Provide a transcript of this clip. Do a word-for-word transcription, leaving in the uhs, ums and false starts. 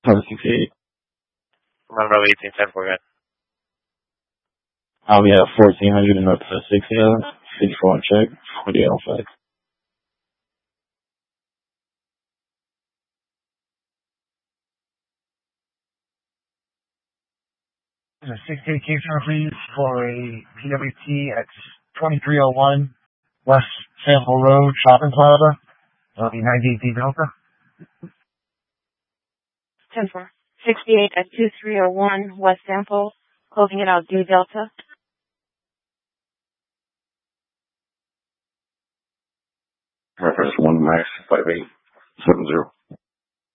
Number sixty-eight. Monroe eighteen ten for good. I'll be at fourteen hundred and up to sixty, sixty-four on check, forty-eight on five. sixty-eight case number, please, for a P W T at twenty-three oh one West Sample Road, Shopping Plaza. That'll be ninety-eight D Delta. ten four. sixty-eight at twenty-three oh one West Sample, closing it out D Delta. Reference one max five eight seven zero.